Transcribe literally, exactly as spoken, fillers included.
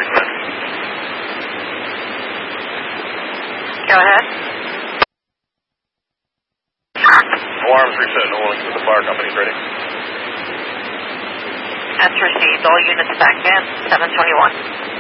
reset. Go ahead. Alarms reset, no links with the fire company's ready. That's received. All units back in. seven twenty-one.